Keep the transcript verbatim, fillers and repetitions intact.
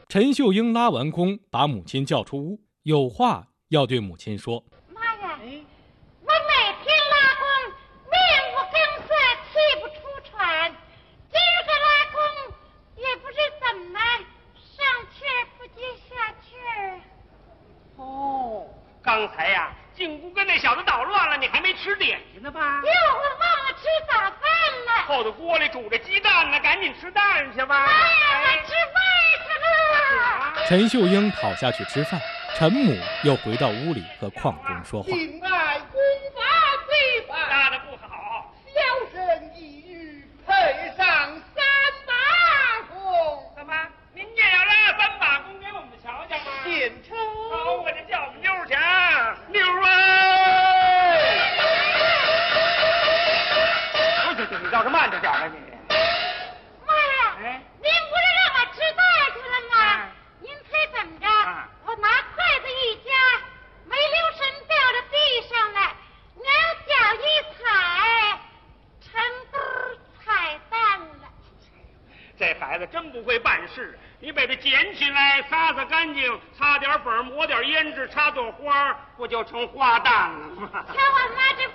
陈秀英拉完弓，把母亲叫出屋，有话要对母亲说。 妈呀，哎、我每天拉弓，面无更色，气不出喘。今儿个拉弓，也不知怎么上气儿不接下气儿。 哦，刚才呀、啊，进屋跟那小子捣乱了，你还没吃点心呢吧？ 哟，我忘了吃早饭了。 后头锅里煮着鸡蛋呢，赶紧吃蛋去吧。 妈呀，我吃饭去了。 陈秀英跑下去吃饭，陈母又回到屋里和邝中说话。 敬爱功法最法， 拉的不好， 小生一语配上三把弓。 怎么，您也要拉三把弓给我们瞧瞧吗？ 献丑。 好，我这叫我们妞去啊，妞啊！对对对，你倒是慢着点了你。 妈呀，哎，您不是让我吃蛋去了吗？啊、您猜怎么着？啊、我拿筷子一夹，没留神掉到地上了，两脚一踩，成兜踩蛋了。 这孩子真不会办事，你把它捡起来，擦擦干净，擦点粉，抹点胭脂，插朵花，不就成花蛋了吗？ 瞧我妈这